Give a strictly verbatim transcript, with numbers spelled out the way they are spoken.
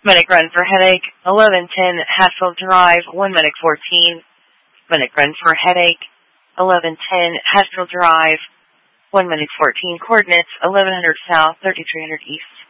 Medic run for headache, eleven ten Hatfield Drive, one medic fourteen. Medic run for headache, eleven ten Hatfield Drive, one medic fourteen. Coordinates eleven hundred south, thirty-three hundred east.